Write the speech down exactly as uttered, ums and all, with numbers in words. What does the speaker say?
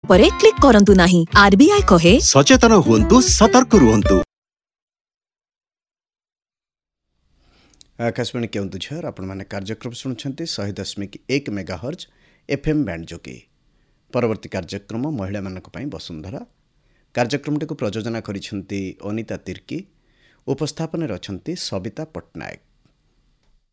ଉପରେ କ୍ଲିକ୍ କରନ୍ତୁ ନାହିଁ। ଆରବିଆଇ କହେ ସଚେତନ ହୁଅନ୍ତୁ, ସତର୍କ ରୁହନ୍ତୁ। आकाशवाणी केन्दुझर आपण माने कार्यक्रम शुणुछंती शहे दशमिक एक मेगाहर्ज एफएम बैंड जोगे। परवर्ती कार्यक्रम महिला मानक पई वसुंधरा। कार्यक्रमटी को प्रयोजना करिसेंती अनिता तिर्की। उपस्थापन रचंती सबिता पट्टनायक।